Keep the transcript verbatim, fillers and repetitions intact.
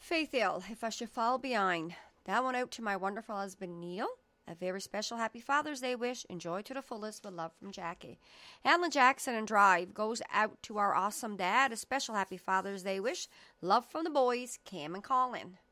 Faith Hill, if I should fall behind. That one out to my wonderful husband, Neil. A very special happy Father's Day wish. Enjoy to the fullest with love from Jackie. Alan Jackson and Drive goes out to our awesome dad. A special happy Father's Day wish. Love from the boys, Cam and Colin.